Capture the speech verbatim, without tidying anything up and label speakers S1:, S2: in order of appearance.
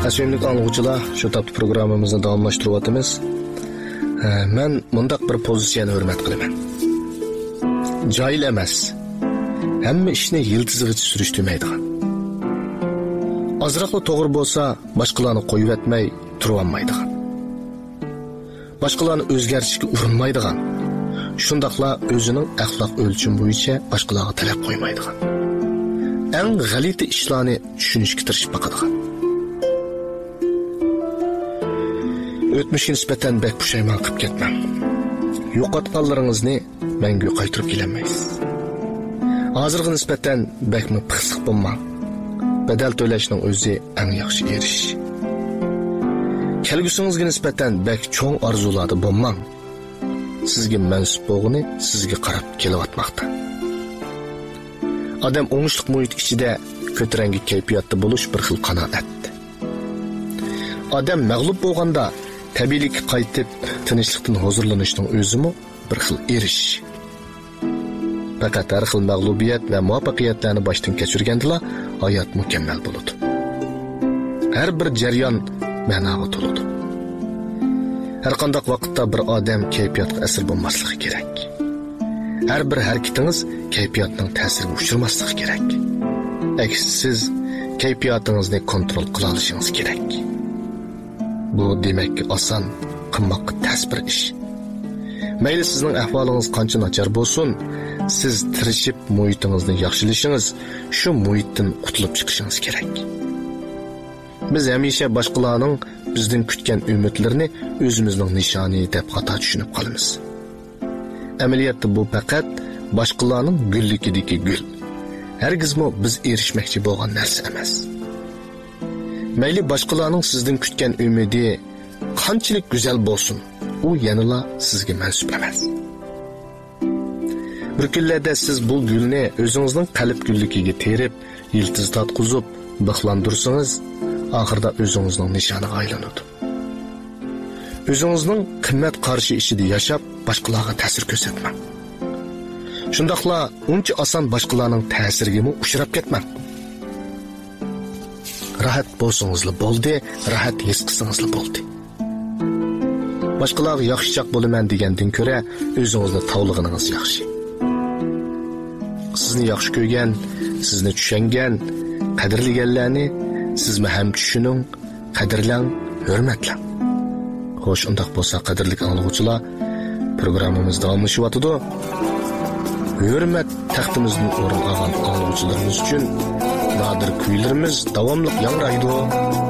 S1: Qasımlik anlıqçılar, şu tapdı programımızı davamlaştırıyatımız. Men mundaq bir pozisiyani hurmat qilaman. Joyil emas. Hamma ishni yiltizig'icha surishtirmaydigan. Azroqli to'g'ri bo'lsa, boshqalarni qo'yib etmay turib olmaydigan. Boshqalarni o'zgartirishga urinmaydigan. Shundaqla o'zining axloq o'lchimi bo'yicha boshqalarga talab qo'ymaydigan. Eng g'alati ishlarni tushunishga tirishib baqadigan. O'tmishga nisbatan bak pushaymon qilib ketmang. Yo'qotganlaringizni mangu qaytarib kelolmaysiz. Hozirga nisbatan bakmi pixsiq bo'lmang. Bedel to'lashning o'zi eng yaxshi erish. Kelgusingizga nisbatan bak cho'ng orzularda bo'lmang. Sizga mansub bo'lg'ini sizga qarab kelyapmoqda. Odam o'ngishliq muhit ichida ko'tarangi kayfiyatda bo'lish bir xil qanoat. Odam mag'lub bo'lganda tabiiylikka qaytib tinchlikdan huzurlanishning o'zimi bir xil erish. Faqat har xil mag'lubiyat va muvaffaqiyatlarni boshdan kechirganda hayot mukammal bo'ladi. Har bir jarayon ma'noga to'ladi. Har qanday vaqtda bir odam kayfiyatga asir bo'lmasligi kerak. Har bir harakatingiz kayfiyatning ta'siriga uchirmasligi kerak. Aks siz kayfiyatingizni kontrol qila olishingiz kerak. Bu demak oson, qimmatga tez bir ish. Mayli sizning ahvolingiz qancha nachar bo'lsin, siz tirishib muhitingizni yaxshilashingiz, shu muhitdan qutulib chiqishingiz kerak. Biz hamisha boshqalarning bizdan kutgan umidlarini o'zimizning nishoni deb xato tushunib qolamiz. Amaliyotda bu faqat boshqalarning gullikidagi gul. Hargizmo biz erishmoqchi bo'lgan narsa emas. Mayli boshqalarning sizdan kutgan umidi qanchalik go'zal bo'lsin, u yanala sizga mansub emas. Bir kunlarda siz bu gulni o'zingizning qalb gulligiga terib, yiltiz tatqizib, bixlandirsangiz, oxirida o'zingizning nishoniga aylanadi. O'zingizning qimmat qarshi ishida yashab, boshqalarga ta'sir ko'rsatmang. Shundaqla uncha oson boshqalarning ta'siriga uchrab ketmang. Rahat bo'lsangizlar bo'ldi, rahat his qilsangizlar bo'ldi. Boshqalarga yaxshichoq bo'laman degandan ko'ra, o'zingizni tavlig'iningiz yaxshi. Sizni yaxshi ko'rgan, sizni tushungan, qadrlaganlarni sizmi ham tushuning, qadrlang, hurmatlang. Xo'sh, undaq bo'lsa, qadrli anglag'uvchilar, programmamiz davomlashyapti. Hurmat taxtimizning o'rin olgan anglag'uvchilarimiz uchun nadir kuylarimiz davomli yangraydi.